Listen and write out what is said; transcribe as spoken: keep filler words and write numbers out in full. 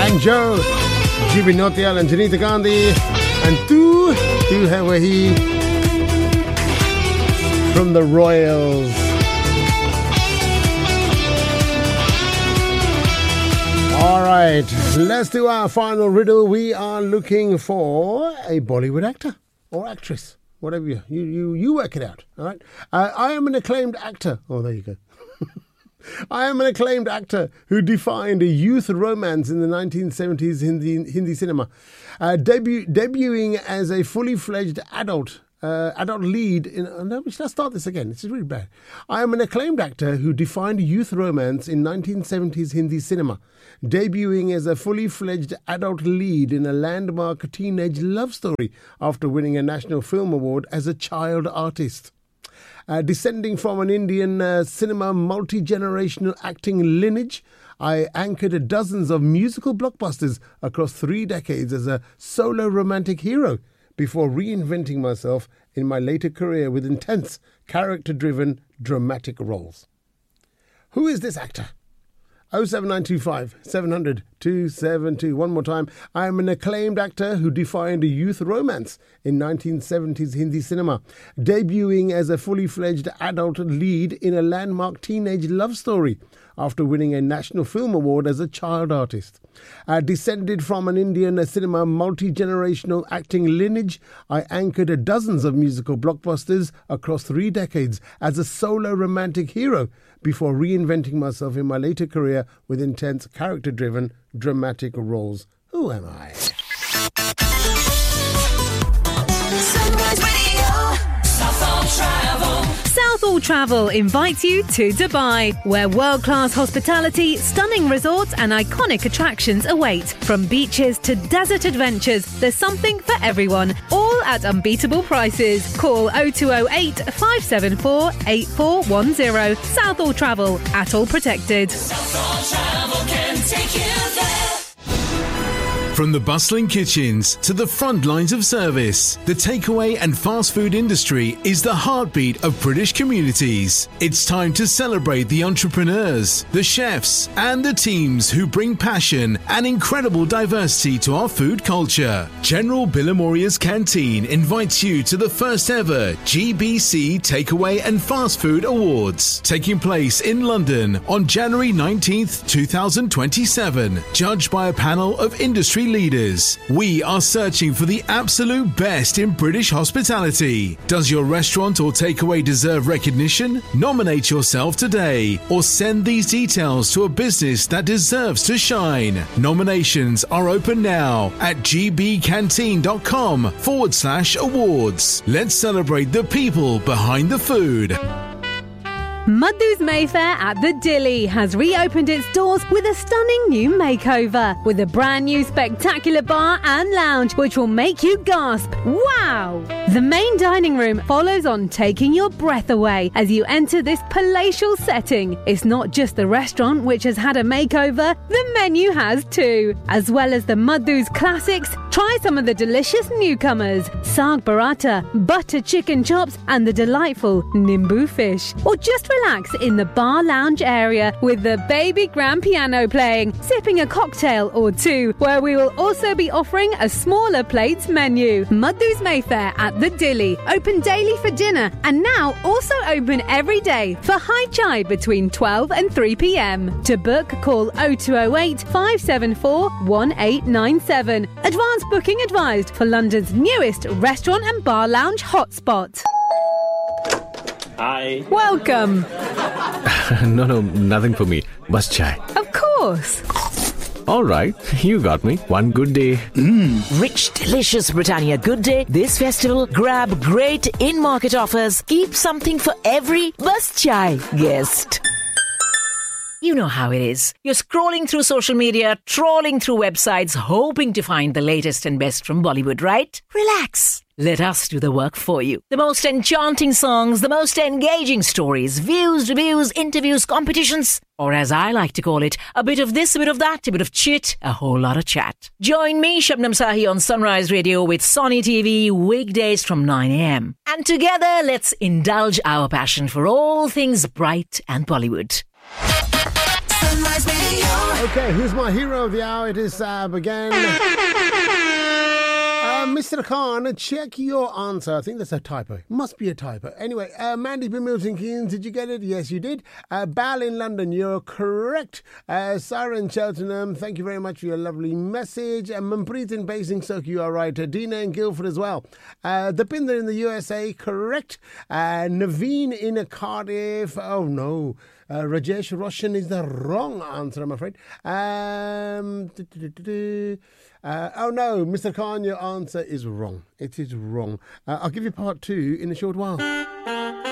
Banjo, Jubi Nautiyal and Janita Gandhi, and Tu, Tu Hai Wahi from the Royals. All right, let's do our final riddle. We are looking for a Bollywood actor or actress, whatever you you you, you work it out. All right, uh, I am an acclaimed actor. Oh, there you go. I am an acclaimed actor who defined a youth romance in the nineteen seventies Hindi, Hindi cinema, uh, debut, debuting as a fully fledged adult. Uh, adult lead in... Uh, no, let's start this again. This is really bad. I am an acclaimed actor who defined youth romance in nineteen seventies Hindi cinema, debuting as a fully fledged adult lead in a landmark teenage love story after winning a National Film Award as a child artist. Uh, descending from an Indian uh, cinema multi-generational acting lineage, I anchored dozens of musical blockbusters across three decades as a solo romantic hero, before reinventing myself in my later career with intense, character-driven, dramatic roles. Who is this actor? oh seven nine two five, seven hundred, two seven two. One more time. I am an acclaimed actor who defined a youth romance in nineteen seventies Hindi cinema, debuting as a fully fledged adult lead in a landmark teenage love story after winning a National Film Award as a child artist. Uh, descended from an Indian cinema multi-generational acting lineage, I anchored dozens of musical blockbusters across three decades as a solo romantic hero before reinventing myself in my later career with intense, character-driven, dramatic roles. Who am I? Sunrise Radio, Southall Travel. Southall Travel invites you to Dubai, where world-class hospitality, stunning resorts and iconic attractions await. From beaches to desert adventures, there's something for everyone, all at unbeatable prices. Call oh two oh eight, five seven four, eight four one oh. Southall Travel, at all protected. Southall Travel can take you there. From the bustling kitchens to the front lines of service, the takeaway and fast food industry is the heartbeat of British communities. It's time to celebrate the entrepreneurs, the chefs, and the teams who bring passion and incredible diversity to our food culture. General Billamoria's Canteen invites you to the first ever G B C Takeaway and Fast Food Awards, taking place in London on January nineteenth, twenty twenty-seven, judged by a panel of industry leaders. We are searching for the absolute best in British hospitality. Does your restaurant or takeaway deserve recognition? Nominate yourself today or send these details to a business that deserves to shine. Nominations are open now at gbcanteen.com forward slash awards. Let's celebrate the people behind the food. Madhu's Mayfair at the Dilly has reopened its doors with a stunning new makeover, with a brand new spectacular bar and lounge which will make you gasp, wow! The main dining room follows on, taking your breath away as you enter this palatial setting. It's not just the restaurant which has had a makeover, the menu has too. As well as the Madhu's classics, try some of the delicious newcomers, Saag Paratha, butter chicken chops and the delightful Nimbu fish. Or just relax in the bar lounge area with the baby grand piano playing, sipping a cocktail or two, where we will also be offering a smaller plates menu. Madhu's Mayfair at the Dilly, open daily for dinner and now also open every day for high chai between twelve and three p.m. To book, call oh two oh eight, five seven four, one eight nine seven. Advance booking advised for London's newest restaurant and bar lounge hotspot. Hi. Welcome. no, no, nothing for me. Bus chai. Of course. All right, you got me. One good day. Mmm, rich, delicious Britannia Good Day. This festival, grab great in-market offers. Keep something for every bus chai guest. You know how it is. You're scrolling through social media, trawling through websites, hoping to find the latest and best from Bollywood, right? Relax. Let us do the work for you. The most enchanting songs, the most engaging stories, views, reviews, interviews, competitions, or as I like to call it, a bit of this, a bit of that, a bit of chit, a whole lot of chat. Join me, Shabnam Sahi, on Sunrise Radio with Sony T V weekdays from nine a.m. And together, let's indulge our passion for all things bright and Bollywood. Sunrise Radio. Okay, who's my hero of the hour? It is Sab again. Uh, Mister Khan, check your answer. I think that's a typo. Must be a typo. Anyway, uh, Mandy from Milton Keynes, did you get it? Yes, you did. Uh, Bal in London, you're correct. Uh, Sarah in Cheltenham, thank you very much for your lovely message. Uh, Manpreet in Basingstoke, you are right. Uh, Dina in Guildford as well. Uh, Deepinder in the U S A, correct. Uh, Naveen in Cardiff, oh no. Uh, Rajesh Roshan is the wrong answer, I'm afraid. Um, uh, oh no, Mister Khan, your answer is wrong. It is wrong. Uh, I'll give you part two in a short while.